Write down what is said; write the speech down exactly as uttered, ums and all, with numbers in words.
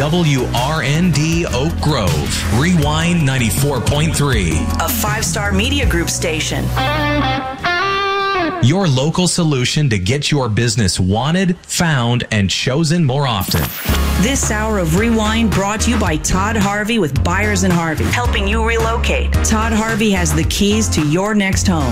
W R N D Oak Grove. Rewind ninety-four point three. A five-star media group station. Your local solution to get your business wanted, found, and chosen more often. This hour of Rewind brought to you by Todd Harvey with Byers and Harvey, helping you relocate. Todd Harvey has the keys to your next home.